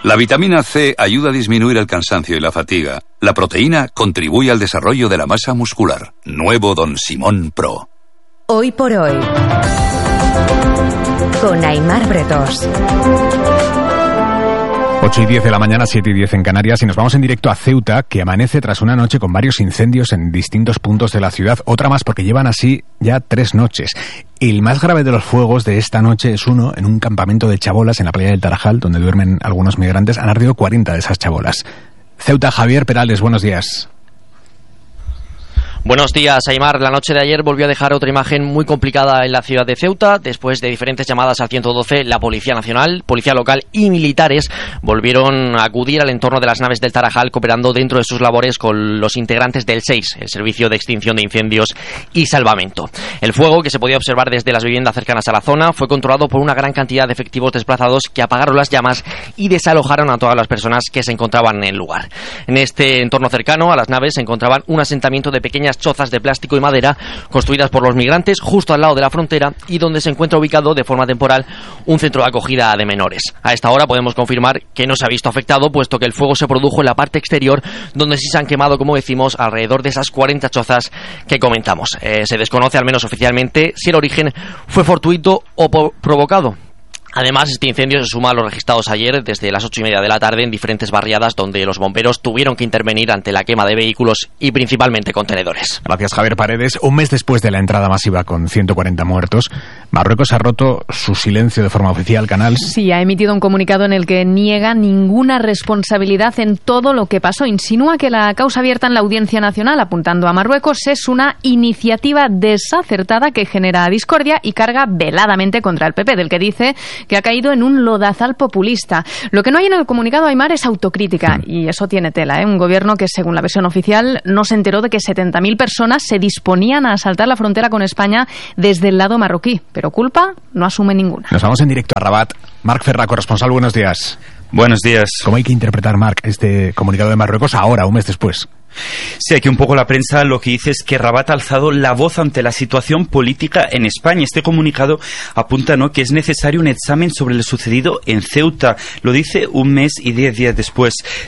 La vitamina C ayuda a disminuir el cansancio y la fatiga. La proteína contribuye al desarrollo de la masa muscular. Nuevo Don Simón Pro. Hoy por hoy, con Aimar Bretos. 8:10 de la mañana, 7:10 en Canarias, y nos vamos en directo a Ceuta, que amanece tras una noche con varios incendios en distintos puntos de la ciudad. Otra más porque llevan así ya 3 noches. El más grave de los fuegos de esta noche es uno en un campamento de chabolas en la playa del Tarajal, donde duermen algunos migrantes. Han ardido 40 de esas chabolas. Ceuta, Javier Perales, buenos días. Buenos días, Aimar. La noche de ayer volvió a dejar otra imagen muy complicada en la ciudad de Ceuta. Después de diferentes llamadas al 112, la Policía Nacional, Policía Local y militares volvieron a acudir al entorno de las naves del Tarajal, cooperando dentro de sus labores con los integrantes del SEIS, el Servicio de Extinción de Incendios y Salvamento. El fuego, que se podía observar desde las viviendas cercanas a la zona, fue controlado por una gran cantidad de efectivos desplazados que apagaron las llamas y desalojaron a todas las personas que se encontraban en el lugar. En este entorno cercano a las naves se encontraban un asentamiento de pequeñas chozas de plástico y madera construidas por los migrantes justo al lado de la frontera y donde se encuentra ubicado de forma temporal un centro de acogida de menores. A esta hora podemos confirmar que no se ha visto afectado, puesto que el fuego se produjo en la parte exterior, donde sí se han quemado, como decimos, alrededor de esas 40 chozas que comentamos. Se desconoce, al menos oficialmente, si el origen fue fortuito o provocado. Además, este incendio se suma a los registrados ayer desde las 8:30 de la tarde en diferentes barriadas donde los bomberos tuvieron que intervenir ante la quema de vehículos y principalmente contenedores. Gracias, Javier Paredes. Un mes después de la entrada masiva con 140 muertos, Marruecos ha roto su silencio de forma oficial. Canal. Sí, ha emitido un comunicado en el que niega ninguna responsabilidad en todo lo que pasó. Insinúa que la causa abierta en la Audiencia Nacional apuntando a Marruecos es una iniciativa desacertada que genera discordia y carga veladamente contra el PP, del que dice que ha caído en un lodazal populista. Lo que no hay en el comunicado, Aimar, es autocrítica, y eso tiene tela, ¿eh? Un gobierno que, según la versión oficial, no se enteró de que 70.000 personas se disponían a asaltar la frontera con España desde el lado marroquí, pero culpa no asume ninguna. Nos vamos en directo a Rabat. Marc Ferra, corresponsal, buenos días. Buenos días. ¿Cómo hay que interpretar, Marc, este comunicado de Marruecos ahora, un mes después? Sí, aquí un poco la prensa lo que dice es que Rabat ha alzado la voz ante la situación política en España. Este comunicado apunta, ¿no?, que es necesario un examen sobre lo sucedido en Ceuta. Lo dice un mes y 10 días después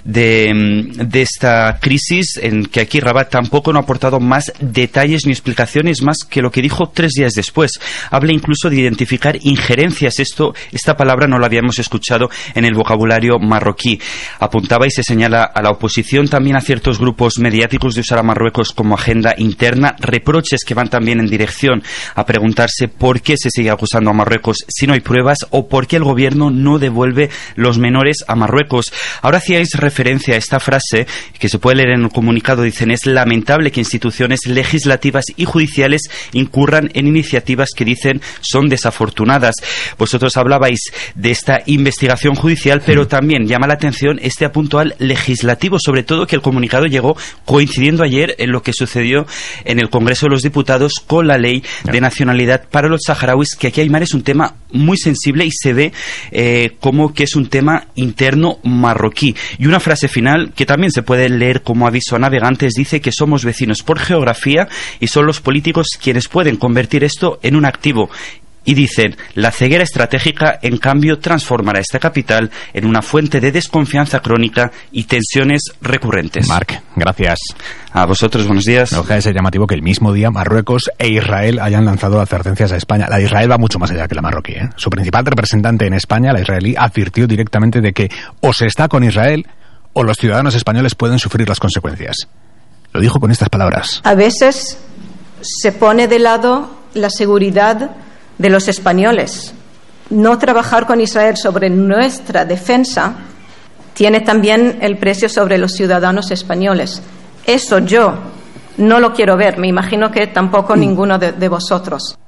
de esta crisis, en que aquí Rabat tampoco no ha aportado más detalles ni explicaciones más que lo que dijo 3 días después. Habla incluso de identificar injerencias. Esta palabra no la habíamos escuchado en el vocabulario marroquí. Apuntaba y se señala a la oposición, también a ciertos grupos mediáticos, de usar a Marruecos como agenda interna, reproches que van también en dirección a preguntarse por qué se sigue acusando a Marruecos si no hay pruebas, o por qué el gobierno no devuelve los menores a Marruecos. Ahora hacíais referencia a esta frase que se puede leer en el comunicado. Dicen: es lamentable que instituciones legislativas y judiciales incurran en iniciativas que dicen son desafortunadas. Vosotros hablabais de esta investigación judicial, pero también llama la atención este apunto al legislativo, sobre todo que el comunicado llegó coincidiendo ayer en lo que sucedió en el Congreso de los Diputados con la ley de nacionalidad para los saharauis, que aquí, Aimar, es un tema muy sensible y se ve como que es un tema interno marroquí. Y una frase final que también se puede leer como aviso a navegantes dice que somos vecinos por geografía y son los políticos quienes pueden convertir esto en un activo. Y dicen: la ceguera estratégica, en cambio, transformará esta capital en una fuente de desconfianza crónica y tensiones recurrentes. Marc, gracias. A vosotros, buenos días. No deja de ser llamativo que el mismo día Marruecos e Israel hayan lanzado advertencias a España. La de Israel va mucho más allá que la marroquí, ¿eh? Su principal representante en España, la israelí, advirtió directamente de que o se está con Israel o los ciudadanos españoles pueden sufrir las consecuencias. Lo dijo con estas palabras: a veces se pone de lado la seguridad de los españoles. No trabajar con Israel sobre nuestra defensa tiene también el precio sobre los ciudadanos españoles. Eso yo no lo quiero ver. Me imagino que tampoco ninguno de vosotros.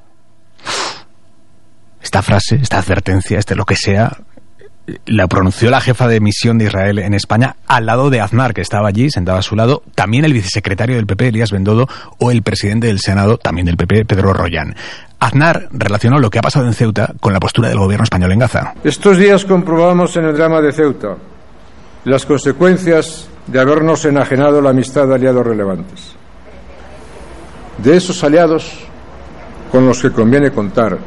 Esta frase, esta advertencia, lo que sea, la pronunció la jefa de misión de Israel en España al lado de Aznar, que estaba allí, sentado a su lado, también el vicesecretario del PP, Elías Bendodo, o el presidente del Senado, también del PP, Pedro Rollán. Aznar relacionó lo que ha pasado en Ceuta con la postura del gobierno español en Gaza. Estos días comprobamos en el drama de Ceuta las consecuencias de habernos enajenado la amistad de aliados relevantes. De esos aliados con los que conviene contar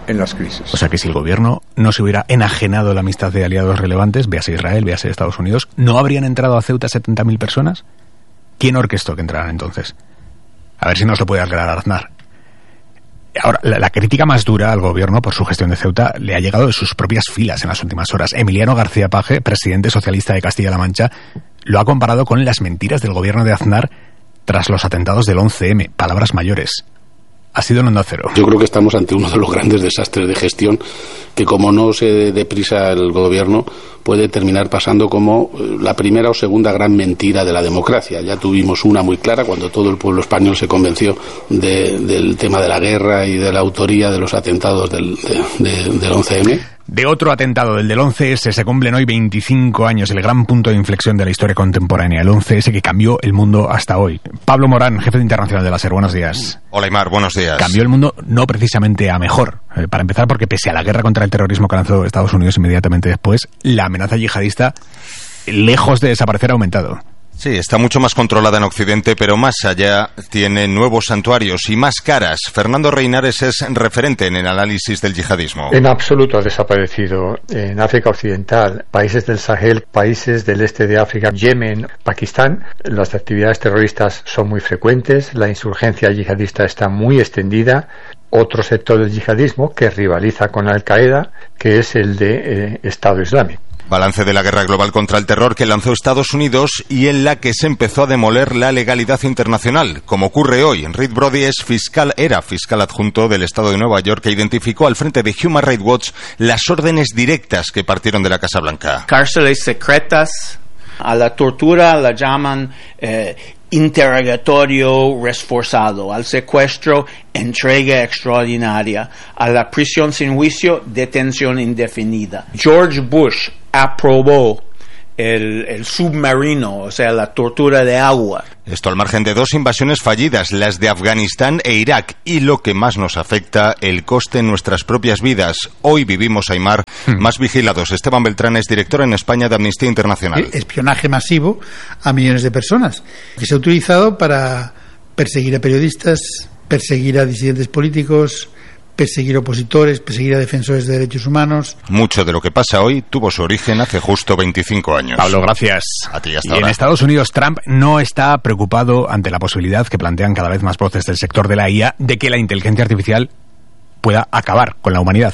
en las crisis. O sea que si el gobierno no se hubiera enajenado la amistad de aliados relevantes, véase Israel, véase Estados Unidos, ¿no habrían entrado a Ceuta 70.000 personas? ¿Quién orquestó que entraran entonces? A ver si nos lo puede aclarar Aznar. Ahora, la crítica más dura al gobierno por su gestión de Ceuta le ha llegado de sus propias filas en las últimas horas. Emiliano García Paje, presidente socialista de Castilla-La Mancha, lo ha comparado con las mentiras del gobierno de Aznar tras los atentados del 11M. Palabras mayores. Ha sido en Onda Cero. Yo creo que estamos ante uno de los grandes desastres de gestión que, como no se dé prisa el gobierno, puede terminar pasando como la primera o segunda gran mentira de la democracia. Ya tuvimos una muy clara cuando todo el pueblo español se convenció del tema de la guerra y de la autoría de los atentados del 11M. De otro atentado, del 11S, se cumplen hoy 25 años, el gran punto de inflexión de la historia contemporánea, el 11S que cambió el mundo hasta hoy. Pablo Morán, jefe de internacional de la SER, buenos días. Hola, Aymar, buenos días. Cambió el mundo no precisamente a mejor. Para empezar, porque pese a la guerra contra el terrorismo que lanzó Estados Unidos inmediatamente después, la amenaza yihadista, lejos de desaparecer, ha aumentado. Sí, está mucho más controlada en Occidente, pero más allá tiene nuevos santuarios y más caras. Fernando Reinares es referente en el análisis del yihadismo. En absoluto ha desaparecido. En África Occidental, países del Sahel, países del este de África, Yemen, Pakistán, las actividades terroristas son muy frecuentes, la insurgencia yihadista está muy extendida. Otro sector del yihadismo que rivaliza con Al-Qaeda, que es el de Estado Islámico. Balance de la guerra global contra el terror que lanzó Estados Unidos y en la que se empezó a demoler la legalidad internacional. Como ocurre hoy, Reed Brody era fiscal adjunto del Estado de Nueva York que identificó al frente de Human Rights Watch las órdenes directas que partieron de la Casa Blanca. Cárceles secretas, a la tortura la llaman interrogatorio reforzado, al secuestro, entrega extraordinaria, a la prisión sin juicio, detención indefinida. George Bush aprobó el submarino, o sea, la tortura de agua. Esto al margen de dos invasiones fallidas, las de Afganistán e Irak, y lo que más nos afecta, el coste en nuestras propias vidas. Hoy vivimos, Aymar, más vigilados. Esteban Beltrán es director en España de Amnistía Internacional. Espionaje masivo a millones de personas, que se ha utilizado para perseguir a periodistas, perseguir a disidentes políticos, perseguir opositores, perseguir a defensores de derechos humanos. Mucho de lo que pasa hoy tuvo su origen hace justo 25 años. Pablo, gracias. A ti, hasta ahora. En Estados Unidos, Trump no está preocupado ante la posibilidad que plantean cada vez más voces del sector de la IA de que la inteligencia artificial pueda acabar con la humanidad.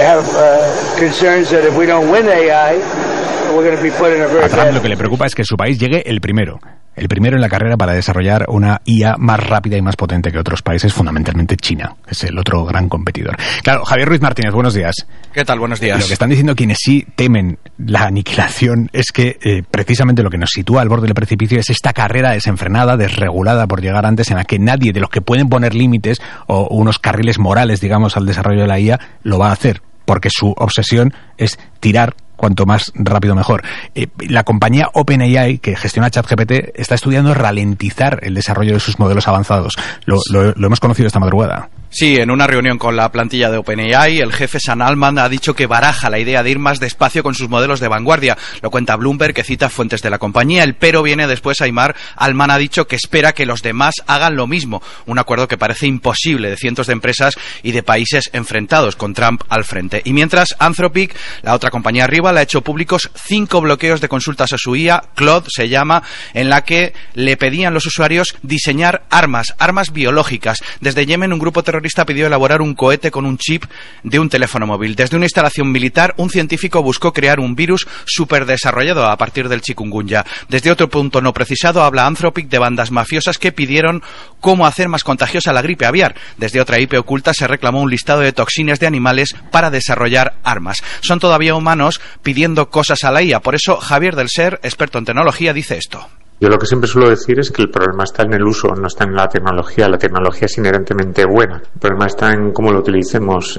A Trump lo que le preocupa es que su país llegue el primero en la carrera para desarrollar una IA más rápida y más potente que otros países, fundamentalmente China, que es el otro gran competidor. Claro, Javier Ruiz Martínez, buenos días. ¿Qué tal? Buenos días. Lo que están diciendo quienes sí temen la aniquilación es que precisamente lo que nos sitúa al borde del precipicio es esta carrera desenfrenada, desregulada por llegar antes, en la que nadie de los que pueden poner límites o unos carriles morales, digamos, al desarrollo de la IA, lo va a hacer, porque su obsesión es tirar cuanto más rápido mejor. La compañía OpenAI, que gestiona ChatGPT, está estudiando ralentizar el desarrollo de sus modelos avanzados. Lo hemos conocido esta madrugada. Sí, en una reunión con la plantilla de OpenAI, el jefe Sam Altman ha dicho que baraja la idea de ir más despacio con sus modelos de vanguardia. Lo cuenta Bloomberg, que cita fuentes de la compañía. El pero viene después. Aymar, Altman ha dicho que espera que los demás hagan lo mismo. Un acuerdo que parece imposible de cientos de empresas y de países enfrentados, con Trump al frente. Y mientras, Anthropic, la otra compañía rival, ha hecho públicos 5 bloqueos de consultas a su IA, Claude se llama, en la que le pedían los usuarios diseñar armas biológicas. Desde Yemen, un grupo terrorista pidió elaborar un cohete con un chip de un teléfono móvil. Desde una instalación militar, un científico buscó crear un virus superdesarrollado a partir del chikungunya. Desde otro punto no precisado, habla Anthropic de bandas mafiosas que pidieron cómo hacer más contagiosa la gripe aviar. Desde otra IP oculta se reclamó un listado de toxinas de animales para desarrollar armas. Son todavía humanos pidiendo cosas a la IA. Por eso, Javier del SER, experto en tecnología, dice esto. Yo lo que siempre suelo decir es que el problema está en el uso, no está en la tecnología. La tecnología es inherentemente buena. El problema está en cómo lo utilicemos.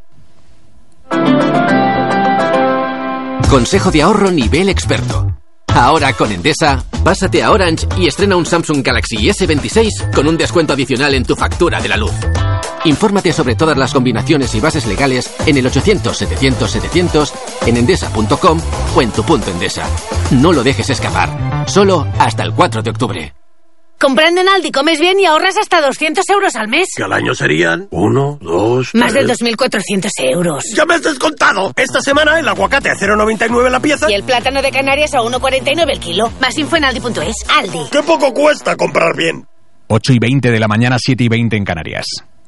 Consejo de ahorro nivel experto. Ahora con Endesa, pásate a Orange y estrena un Samsung Galaxy S26 con un descuento adicional en tu factura de la luz. Infórmate sobre todas las combinaciones y bases legales en el 800-700-700, en endesa.com o en tu punto Endesa. No lo dejes escapar. Solo hasta el 4 de octubre. Comprando en Aldi comes bien y ahorras hasta 200 euros al mes. Que al año serían 1, 2... Más de 2.400 euros. ¡Ya me has descontado! Esta semana el aguacate a 0,99 la pieza. Y el plátano de Canarias a 1,49 el kilo. Más info en aldi.es. Aldi. ¡Qué poco cuesta comprar bien! 8:20 de la mañana, 7:20 en Canarias.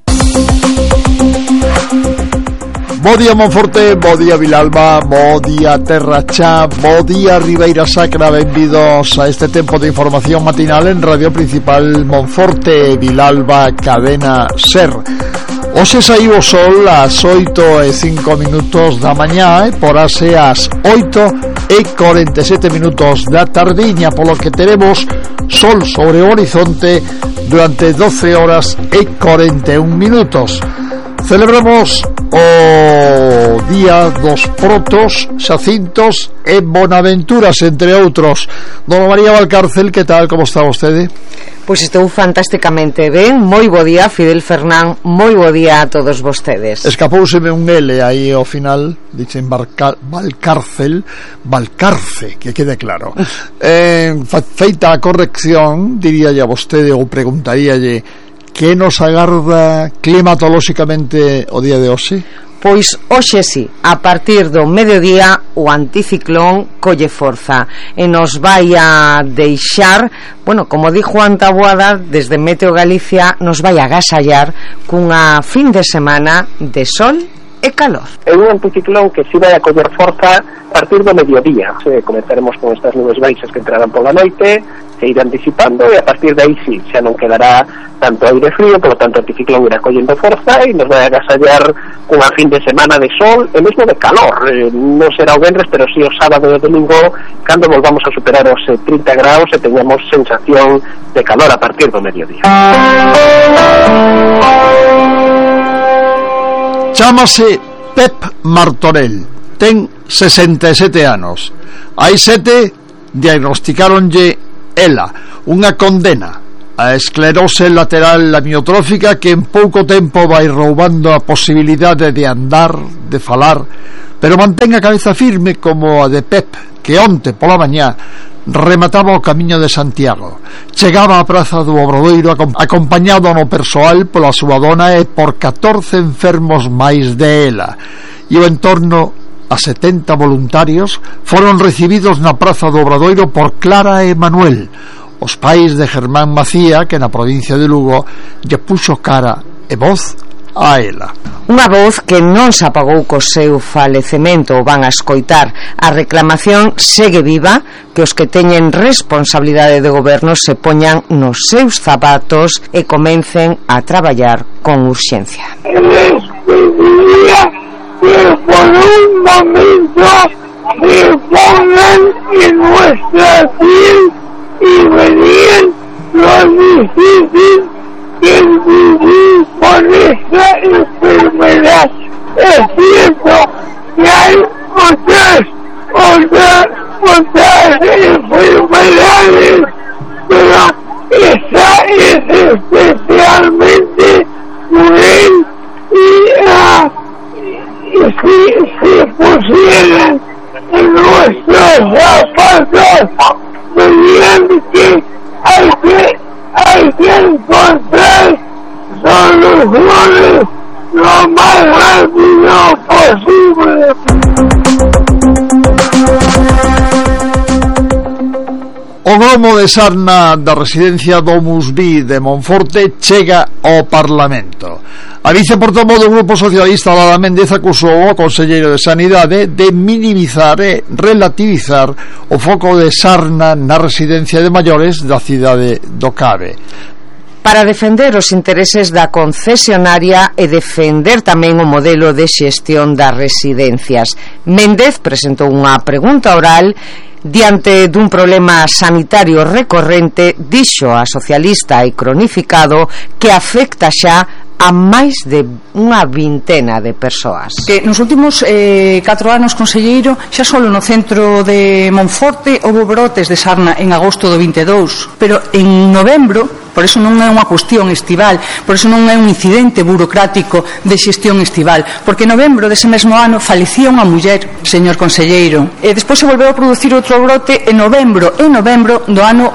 Bo día Monforte, bo día Vilalba, bo día Terra Cha, bo día Ribeira Sacra. Benvidos a este tempo de información matinal en Radio Principal Monforte, Vilalba, Cadena SER. Hoxe saiu o sol ás 8:05 da mañá e porase ás 8:47 da tardiña, polo que teremos sol sobre o horizonte durante 12 horas e 41 minutos. Celebramos o Día dos Protos, Xacintos e Bonaventuras, entre outros. Dona María Valcárcel, que tal, como está vostede? Pois estou fantásticamente ben. Moi bo día, Fidel Fernán. Moi bo día a todos vostedes. Escapouseme un L aí ao final. Dicen Valcárcel, Valcarce, que quede claro. Feita a corrección, diríalle a vostede ou preguntaríalle que nos agarda climatolóxicamente o día de hoxe? Pois hoxe sí, a partir do mediodía o anticiclón colle forza e nos vai a deixar, bueno, como di Juan Taboada desde Meteo Galicia, nos vai a agasallar cunha fin de semana de sol e calor. É un anticiclón que si vai a coller forza a partir do mediodía. Comenzaremos con estas nubes baixas que entrarán pola noite, se irán disipando e a partir de aí sí, xa non quedará tanto aire frío, por lo tanto o anticiclón irá collendo forza e nos vai a agasallar cunha fin de semana de sol e mesmo de calor. Non será o venres, pero sí o sábado e o domingo, cando volvamos a superar os 30 graus e teñamos sensación de calor a partir do mediodía. Chámase Pep Martorell, ten 67 anos. Hai 7 diagnosticáronlle ela, unha condena a esclerose lateral amiotrófica que en pouco tempo vai roubando a posibilidade de andar, de falar, pero mantén a cabeza firme como a de Pep, que onte pola mañá remataba o camiño de Santiago. Chegaba á Praza do Obradoiro acompañado no persoal pola súa dona e por 14 enfermos máis de ela, e o entorno a 70 voluntarios foron recibidos na Praza do Obradoiro por Clara e Manuel, os pais de Germán Macía, que na provincia de Lugo lle puxo cara e voz a ela. Unha voz que non se apagou co seu falecemento. Van a escoitar. A reclamación segue viva, que os que teñen responsabilidade de goberno se poñan nos seus zapatos e comecen a traballar con urxencia. Que por un momento se pongan en nuestra piel y verían lo difícil que es vivir con esta enfermedad. Es cierto que hay otras enfermedades, pero esta es especialmente cruel y si pusieran en nuestros zapatos, verían que hay que encontrar soluciones lo más rápido posible. O gromo de sarna da residencia Domus Vi de Monforte chega ao Parlamento. A viceportavoz do Grupo Socialista, Lara Méndez, acusou ao conselleiro de Sanidade de minimizar e relativizar o foco de sarna na residencia de maiores da cidade do Cabe. Para defender os intereses da concesionaria e defender tamén o modelo de xestión das residencias, Méndez presentou unha pregunta oral diante dun problema sanitario recorrente. Dixo a socialista e cronificado que afecta xa a máis de unha vintena de persoas. Que nos últimos 4 anos, conselleiro, xa só no centro de Monforte houve brotes de sarna en agosto do 22, pero en novembro, por eso non é unha cuestión estival, por eso non é un incidente burocrático de xestión estival, porque en novembro dese mesmo ano falecía unha muller, señor conselleiro, e despois se volveu a producir outro brote en novembro do ano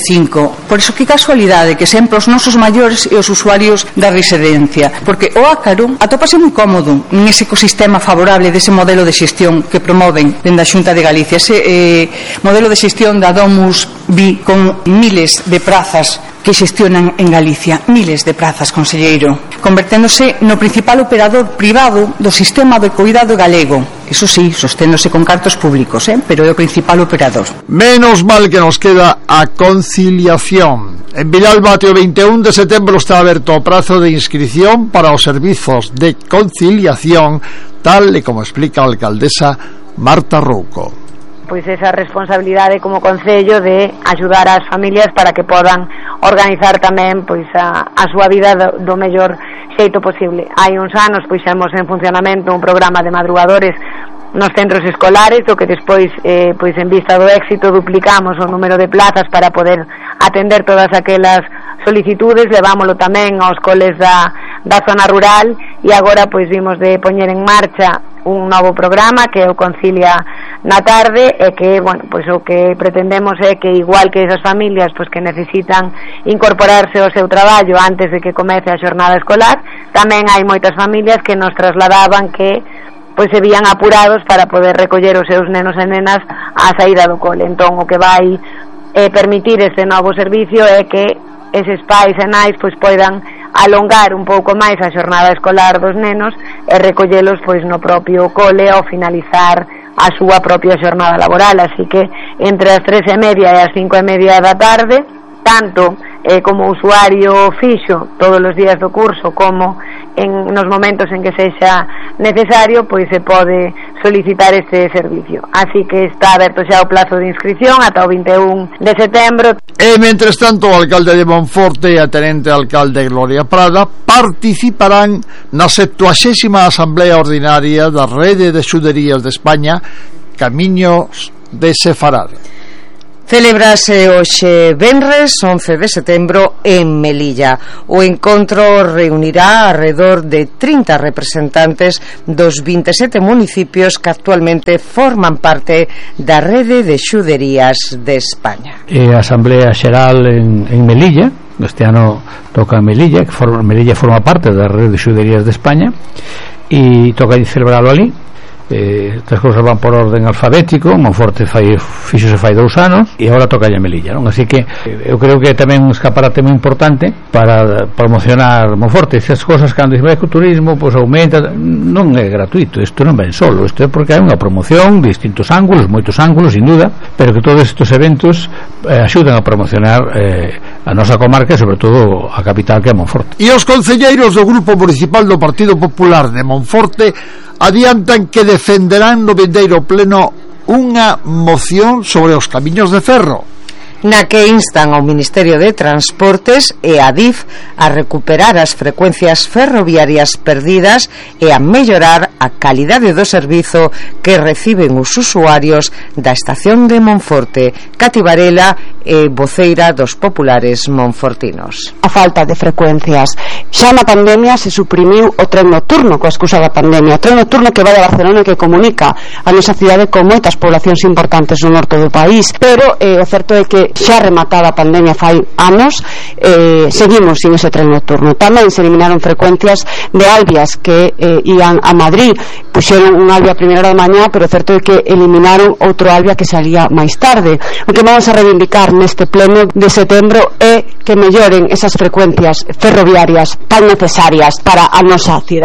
25. Por iso que casualidade que sempre os nosos maiores e os usuarios da residencia, porque o ácaro atópase moi cómodo nese ecosistema favorable dese modelo de xestión que promoven dende a Xunta de Galicia, ese modelo de xestión da Domus Vi con miles de prazas que xestionan en Galicia, miles de prazas, conselleiro, converténdose no principal operador privado do sistema de cuidado galego. Eso sí, sosténdose con cartos públicos, pero é o principal operador. Menos mal que nos queda a conciliación. En Vilalba, o 21 de setembro está aberto o prazo de inscripción para os servizos de conciliación, tal e como explica a alcaldesa Marta Rouco. Pois esa responsabilidade como concello de axudar as familias para que podan organizar tamén pois a súa vida do mellor xeito posible. Hai uns anos puxemos en funcionamento un programa de madrugadores nos centros escolares, do que despois pois en vista do éxito duplicamos o número de plazas para poder atender todas aquelas solicitudes, levámoslo tamén aos coles da zona rural, e agora pois vimos de poñer en marcha un novo programa que o Concilia na tarde, e que, bueno, pois o que pretendemos é que igual que esas familias pois que necesitan incorporarse ao seu traballo antes de que comece a xornada escolar, tamén hai moitas familias que nos trasladaban que pois se vían apurados para poder recoller os seus nenos e nenas á saída do cole. Entón o que vai permitir este novo servicio é que eses pais e nais pois poidan alongar un pouco máis a xornada escolar dos nenos e recollelos pois no propio cole ao finalizar a súa propia xornada laboral. Así que entre as 3:30 e as 5:30 da tarde, tanto como usuario fixo todos os días do curso como nos momentos en que sexa necesario, pois se pode solicitar este servicio. Así que está aberto xa o plazo de inscripción ata o 21 de setembro. E mentres tanto, o alcalde de Monforte e a tenente alcalde Gloria Prada participarán na 70ª Asamblea Ordinaria da Rede de Xuderías de España, Camiños de Sefarade. Celebrase hoxe venres 11 de setembro en Melilla. O encontro reunirá alrededor de 30 representantes dos 27 municipios que actualmente forman parte da Rede de Xuderías de España. A Asamblea Xeral en Melilla, este ano toca en Melilla, Melilla forma parte da Rede de Xuderías de España, e toca celebrarlo ali. Estas cousas van por orden alfabético. Monforte fixose fai 2 anos e agora toca a Melilla, non? Así que eu creo que tamén un escaparate moi importante para promocionar Monforte. Estas cousas cando se vai co turismo pois aumenta, non é gratuito, isto non ven solo, isto é porque hai unha promoción de distintos ángulos, moitos ángulos sin duda, pero que todos estes eventos axudan a promocionar a nosa comarca e sobre todo a capital, que é Monforte. E os concelleiros do Grupo Municipal do Partido Popular de Monforte adiantan que defenderán no vindeiro pleno unha moción sobre os camiños de ferro, na que instan ao Ministerio de Transportes e a DIF a recuperar as frecuencias ferroviarias perdidas e a mellorar a calidade do servizo que reciben os usuarios da estación de Monforte. Cati Varela é voceira dos populares monfortinos. A falta de frecuencias. Xa na pandemia se suprimiu o tren nocturno coa excusa da pandemia, o tren nocturno que vai a Barcelona e que comunica a nosa cidade con moitas poblacións importantes no norte do país, pero o certo é que xa rematada a pandemia fai anos, seguimos sin ese tren nocturno. Tamén se eliminaron frecuencias de Albias que ian a Madrid, puxeron un Albia a primeira hora da mañá, pero o certo é que eliminaron outro Albia que salía máis tarde. O que vamos a reivindicar neste pleno de setembro é que melloren esas frecuencias ferroviarias tan necesarias para a nosa cidade.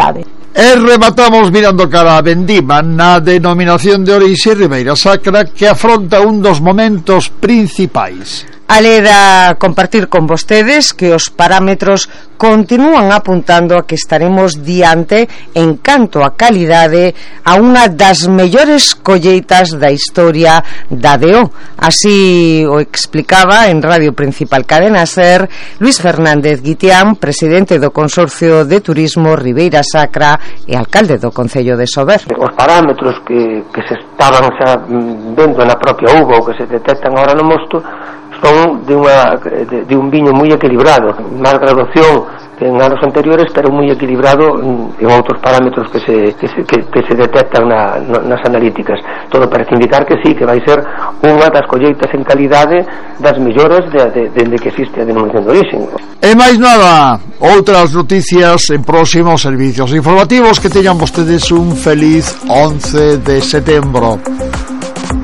E rematamos mirando cara a Vendima na denominación de orixe Ribeira Sacra, que afronta un dos momentos principais. Aleda compartir con vostedes que os parámetros continúan apuntando a que estaremos diante, en canto a calidade, a unha das mellores colleitas da historia da DO. Así o explicaba en Radio Principal Cadena SER Luis Fernández Guitián, presidente do Consorcio de Turismo Ribeira Sacra e alcalde do Concello de Sober. Os parámetros que se estaban xa vendo na propia uva ou que se detectan agora no mosto son de un viño moi equilibrado, máis graduación que en anos anteriores, pero moi equilibrado en outros parámetros que se detectan nas analíticas. Todo parece indicar que sí, que vai ser unha das colleitas en calidade das melloras dende que existe a denominación de orixe. E máis nada, outras noticias en próximos servicios informativos. Que teñan vostedes un feliz 11 de setembro.